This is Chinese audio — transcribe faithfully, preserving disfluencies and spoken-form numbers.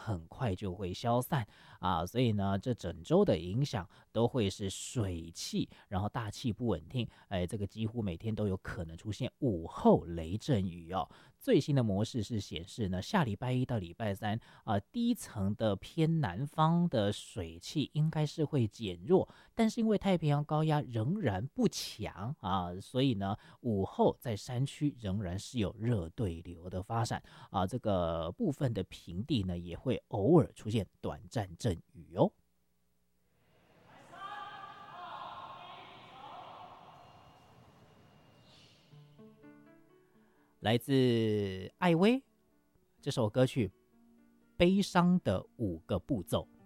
很快就会消散啊，所以呢，这整周的影响都会是水汽，然后大气不稳定，哎，这个几乎每天都有可能出现午后雷阵雨哦。最新的模式是显示呢，下礼拜一到礼拜三啊、呃，低层的偏南方的水汽应该是会减弱，但是因为太平洋高压仍然不强啊，所以呢，午后在山区仍然是有热对流的发展啊，这个部分的平地呢也会偶尔出现短暂阵雨哦。来自艾薇这首歌曲《悲伤的五个步骤》。